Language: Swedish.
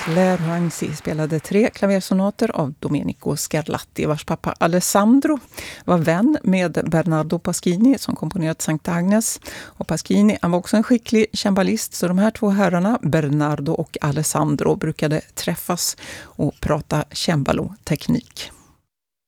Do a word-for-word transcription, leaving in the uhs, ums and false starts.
Lerangsi spelade tre klaversonater av Domenico Scarlatti, vars pappa Alessandro var vän med Bernardo Pasquini som komponerat Sankt Agnes. Och Pasquini han var också en skicklig cembalist, så de här två herrarna, Bernardo och Alessandro, brukade träffas och prata cembalo-teknik.